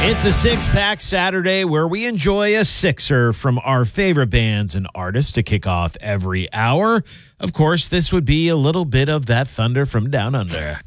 It's a six-pack Saturday where we enjoy a sixer from our favorite bands and artists to kick off every hour. Of course, this would be a little bit of that thunder from down under.